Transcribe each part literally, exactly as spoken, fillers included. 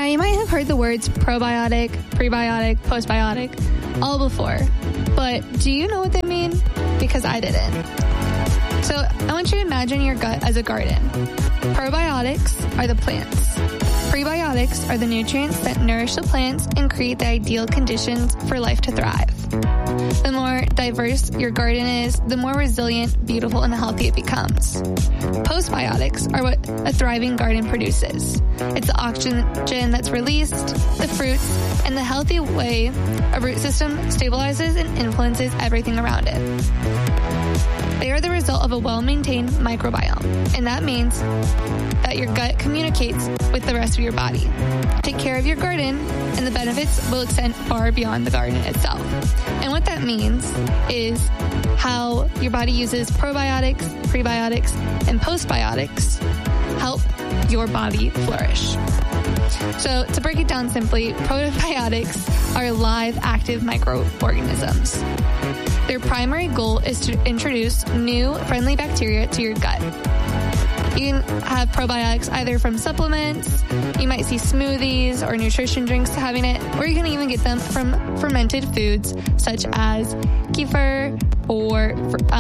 Now, you might have heard the words probiotic, prebiotic, postbiotic all before, but do you know what they mean? Because I didn't. So I want you to imagine your gut as a garden. Probiotics are the plants. Prebiotics are the nutrients that nourish the plants and create the ideal conditions for life to thrive. The more diverse your garden is, the more resilient, beautiful, and healthy it becomes. Postbiotics are what a thriving garden produces. It's the oxygen that's released, the fruits, and the healthy way a root system stabilizes and influences everything around it. They are the result of a well-maintained microbiome, and that means that your gut communicates with the rest of your body. Take care of your garden, and the benefits will extend far beyond the garden itself. And what that means is how your body uses probiotics, prebiotics, and postbiotics help your body flourish. So to break it down simply, probiotics are live, active microorganisms. Their primary goal is to introduce new, friendly bacteria to your gut. You can have probiotics either from supplements, you might see smoothies or nutrition drinks having it, or you can even get them from fermented foods such as kefir or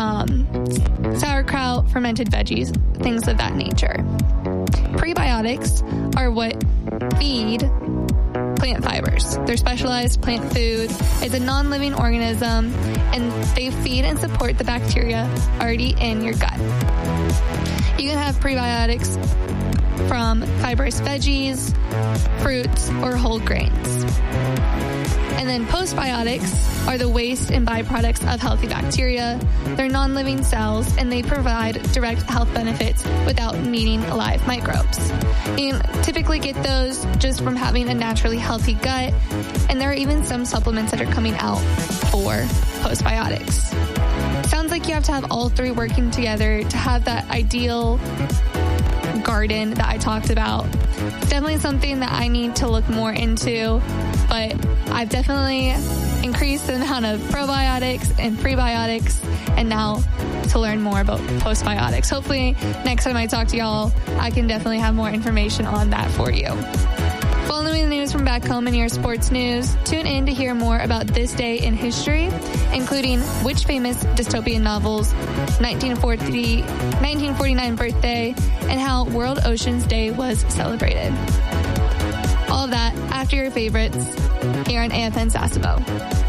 um, sauerkraut, fermented veggies, things of that nature. Prebiotics are what feed plant fibers. They're specialized plant food. It's a non-living organism, and they feed and support the bacteria already in your gut. You can have prebiotics from fibrous veggies, fruits, or whole grains. And then postbiotics are the waste and byproducts of healthy bacteria. They're non-living cells, and they provide direct health benefits without needing live microbes. You can typically get those just from having a naturally healthy gut, and there are even some supplements that are coming out for postbiotics. Sounds like you have to have all three working together to have that ideal garden that I talked about. Definitely something that I need to look more into, but I've definitely increased the amount of probiotics and prebiotics, and now to learn more about postbiotics. Hopefully next time I talk to y'all, I can definitely have more information on that for you. Following the news from back home in your sports news, tune in to hear more about this day in history, including which famous dystopian novels, nineteen forty, nineteen forty-nine birthday, and how World Oceans Day was celebrated. All of that after your favorites here on A F N Sasebo.